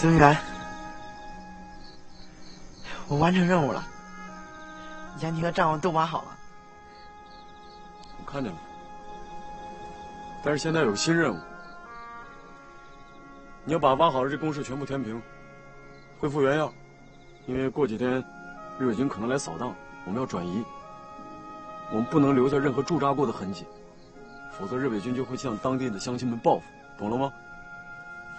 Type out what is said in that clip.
孙云干，我完成任务了，燕婷和丈夫都把好了。 我看见了，但是现在有个新任务，你要把挖好的这工事全部填平，恢复原样，因为过几天日伪军可能来扫荡，我们要转移，我们不能留下任何驻扎过的痕迹，否则日伪军就会向当地的乡亲们报复，懂了吗？